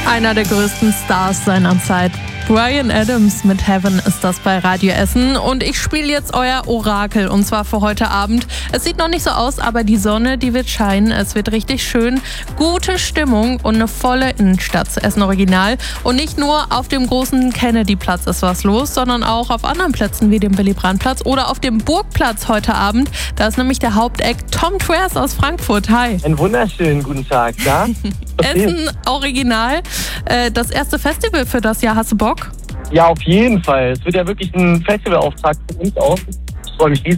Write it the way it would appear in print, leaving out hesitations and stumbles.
Einer der größten Stars seiner Zeit. Bryan Adams mit Heaven ist das bei Radio Essen. Und ich spiele jetzt euer Orakel, und zwar für heute Abend. Es sieht noch nicht so aus, aber die Sonne, die wird scheinen. Es wird richtig schön. Gute Stimmung und eine volle Innenstadt zu Essen Original. Und nicht nur auf dem großen Kennedy-Platz ist was los, sondern auch auf anderen Plätzen wie dem Willy-Brandt-Platz oder auf dem Burgplatz heute Abend. Da ist nämlich der Hauptact Tom Twers aus Frankfurt. Hi. Einen wunderschönen guten Tag, ja? Essen Original, das erste Festival für das Jahr. Hast du Bock? Ja, auf jeden Fall. Es wird ja wirklich ein Festivalauftrag für uns auch. Ich freue mich